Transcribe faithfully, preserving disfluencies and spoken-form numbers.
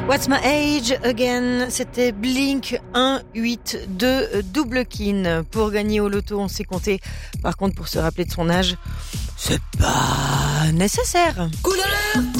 What's my age again? C'était Blink un huit deux double kin. Pour gagner au loto, on s'est compté. Par contre, pour se rappeler de son âge, c'est pas nécessaire. Couleur